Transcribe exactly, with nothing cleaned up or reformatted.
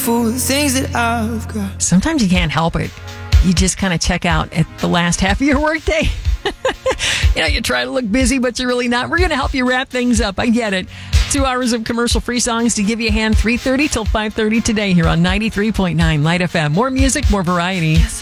grateful for the things that I've got. Sometimes you can't help it. You just kind of check out at the last half of your workday. You know, you try to look busy, but you're really not. We're going to help you wrap things up. I get it. Two hours of commercial-free songs to give you a hand, three thirty till five thirty today here on ninety-three point nine Light F M. More music, more variety.